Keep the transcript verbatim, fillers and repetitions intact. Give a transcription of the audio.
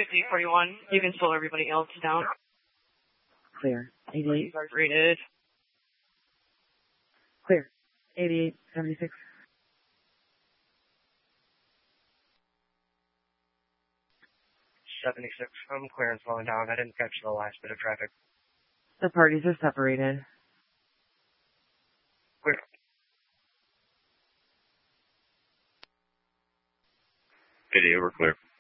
fifty forty-one. You can slow everybody else down. Clear. eighty-eight. Rated. Clear. eighty-eight seventy-six. seventy-six. I'm clear and slowing down. I didn't catch the last bit of traffic. The parties are separated. Clear. eighty-eight, we're clear.